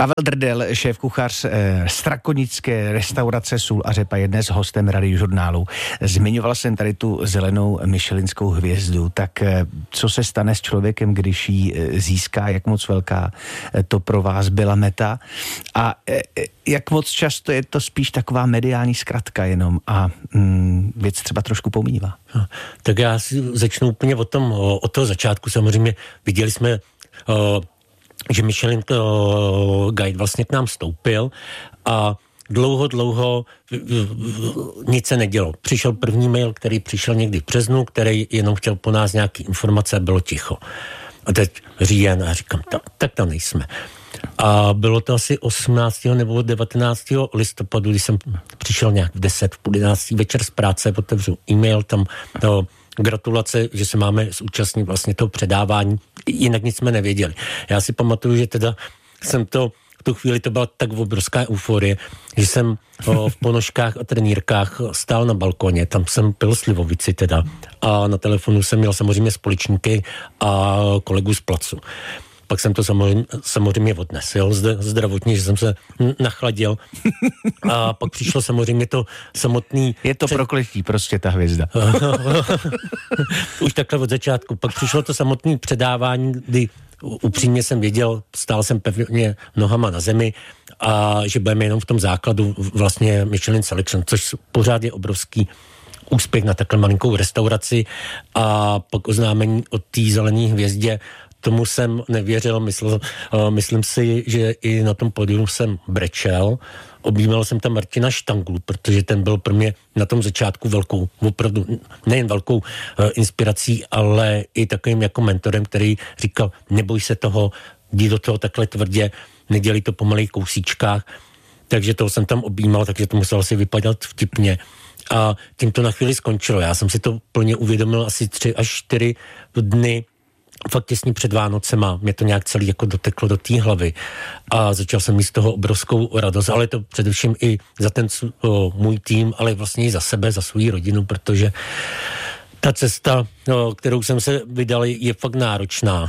Pavel Drdel, šéfkuchař strakonické restaurace Sůl a řepa, je dnes hostem Radiožurnálu. Zmiňoval jsem tady tu zelenou michelinskou hvězdu, tak co se stane s člověkem, když ji získá, jak moc velká to pro vás byla meta a jak moc často je to spíš taková mediální zkratka jenom a věc třeba trošku pomívá. Tak já si začnu úplně od toho začátku. Samozřejmě viděli jsme, že Michelin Guide vlastně k nám vstoupil a dlouho nic se nedělo. Přišel první mail, který přišel někdy v březnu, který jenom chtěl po nás nějaký informace a bylo ticho. A teď říjen a říkám, tak tam nejsme. A bylo to asi 18. nebo 19. listopadu, když jsem přišel nějak v 10, v 11. večer z práce, otevřu e-mail, tam gratulace, že se máme zúčastnit vlastně toho předávání, jinak nic jsme nevěděli. Já si pamatuju, že teda jsem to v tu chvíli to byla tak obrovská euforie, že jsem v ponožkách a trenýrkách stál na balkoně, tam jsem pil slivovici teda a na telefonu jsem měl samozřejmě společníky a kolegu z placu. Pak jsem to samozřejmě odnesl zdravotně, že jsem se nachladil. A pak přišlo samozřejmě to samotný... Je to prokletí prostě ta hvězda. Už takhle od začátku. Pak přišlo to samotné předávání, kdy upřímně jsem věděl, stál jsem pevně nohama na zemi a že budeme jenom v tom základu vlastně Michelin Selection, což pořád je obrovský úspěch na takhle malinkou restauraci a pak oznámení o té zelené hvězdě. Tomu jsem nevěřil, myslím si, že i na tom pódiu jsem brečel. Objímal jsem tam Martina Štanglu, protože ten byl pro mě na tom začátku velkou, opravdu nejen velkou inspirací, ale i takovým jako mentorem, který říkal, neboj se toho, jdi do toho takhle tvrdě, nedělej to po malých kousíčkách. Takže toho jsem tam objímal, takže to muselo si vypadat vtipně. A tím to na chvíli skončilo. Já jsem si to plně uvědomil asi 3 až 4 dny fakt těsně před Vánocema, mě to nějak celý jako doteklo do té hlavy a začal jsem mít z toho obrovskou radost, ale to především i za ten můj tým, ale vlastně i za sebe, za svou rodinu, protože ta cesta, kterou jsem se vydal, je fakt náročná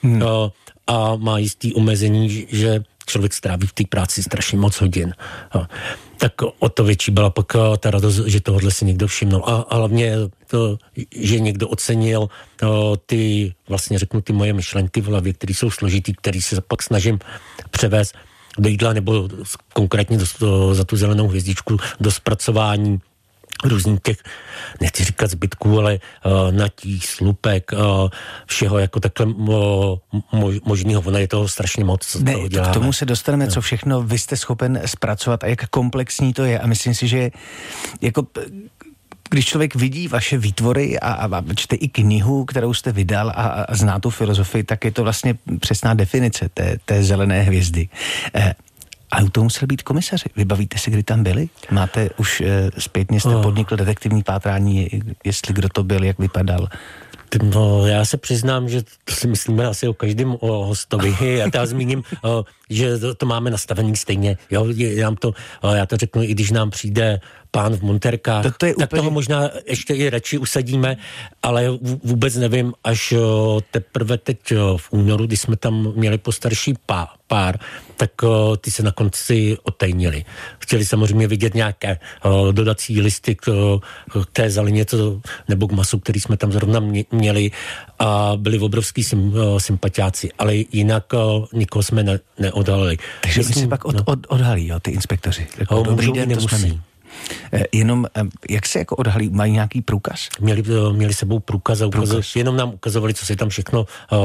a má jistý omezení, že člověk stráví v té práci strašně moc hodin. Tak o to větší byla pak ta radost, že tohle si někdo všimnul. A hlavně to, že někdo ocenil ty, vlastně řeknu, ty moje myšlenky v hlavě, které jsou složitý, které se pak snažím převést do jídla, nebo konkrétně za tu zelenou hvězdičku do zpracování různých těch, nechci říkat zbytků, ale natí, slupek, všeho jako takhle možného. Ono je toho strašně moc. K tomu se dostaneme, co všechno vy jste schopen zpracovat a jak komplexní to je. A myslím si, že jako když člověk vidí vaše výtvory a čte i knihu, kterou jste vydal a zná tu filozofii, tak je to vlastně přesná definice té zelené hvězdy. A u toho musel být komisaři. Vybavíte si, kdy tam byli? Máte už zpětně jste podnikl detektivní pátrání, jestli kdo to byl, jak vypadal? No, já se přiznám, že to si myslíme asi o každém hostovi. Já zmíním, že to máme nastavený stejně. Jo, já to řeknu, i když nám přijde pán v monterkách, tak toho možná ještě i radši usadíme, ale vůbec nevím, až teprve teď v únoru, když jsme tam měli postarší pár, tak ty se na konci otajnili. Chtěli samozřejmě vidět nějaké dodací listy k té zeleně nebo k masu, který jsme tam zrovna měli a byli obrovský sympatiáci, ale jinak nikoho jsme neodhalili. Takže oni se pak odhalí, ty inspektoři. Dobrý den, nemusí. Jenom, jak se jako odhalí, mají nějaký průkaz? Měli sebou průkaz. Jenom nám ukazovali, co se tam všechno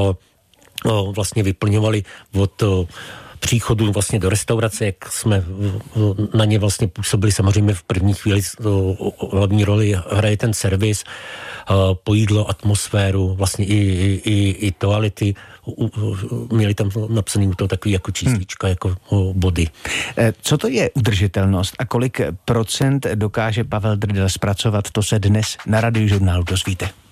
vlastně vyplňovali od příchodu vlastně do restaurace, jak jsme na ně vlastně působili. Samozřejmě v první chvíli hlavní roli hraje ten servis, po jídlo, atmosféru, vlastně i toalety. Měli tam napsaný to takový jako číslička, jako body. Co to je udržitelnost a kolik procent dokáže Pavel Drdel zpracovat, to se dnes na Radiožurnálu dozvíte.